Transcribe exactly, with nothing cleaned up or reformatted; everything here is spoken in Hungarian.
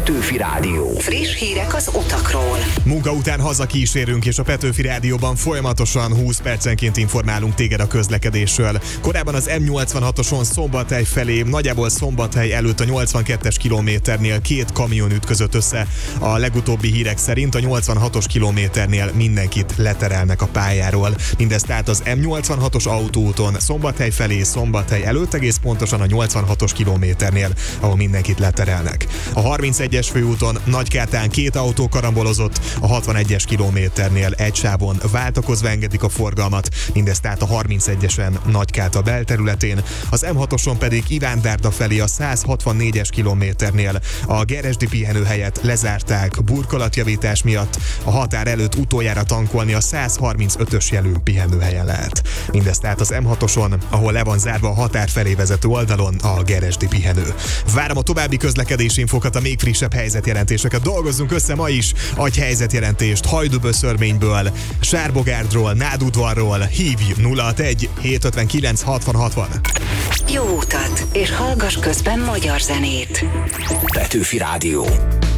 Petőfi Rádió. Friss hírek az utakról. Munka után hazakísérünk, és a Petőfi Rádióban folyamatosan húsz percenként informálunk téged a közlekedésről. Korábban az M nyolcvanhatoson Szombathely felé, nagyjából Szombathely előtt a nyolcvankettes kilométernél két kamion ütközött össze. A legutóbbi hírek szerint a nyolcvanhatos kilométernél mindenkit leterelnek a pályáról. Mindez tehát az M nyolcvanhatos autóúton Szombathely felé, Szombathely előtt, egész pontosan a nyolcvanhatos kilométernél, ahol mindenkit leterelnek. A harmincegyes főúton Nagykátán két autó karambolozott, a hatvanegyes kilométernél egy sávon váltakozva engedik a forgalmat, mindez tehát a harmincegyesen Nagykáta belterületén, az M hatoson pedig Ivándárda felé a százhatvannégyes kilométernél a Geresdi pihenőhelyet lezárták burkolatjavítás miatt, a határ előtt utoljára tankolni a százharmincötös jelű pihenőhelyen lehet. Mindez tehát az M hatoson, ahol le van zárva a határ felé vezető oldalon a Geresdi pihenő. Várom a további közlekedési infokat, a még frissebb helyzetjelentéseket. Dolgozzunk össze ma is. Adj helyzetjelentést Hajdúböszörményből, Sárbogárdról, Nádudvarról. Hívj nulla hatvanegy hétszázötvenkilenc hatvan hatvan. Jó utat, és hallgass közben magyar zenét. Petőfi Rádió.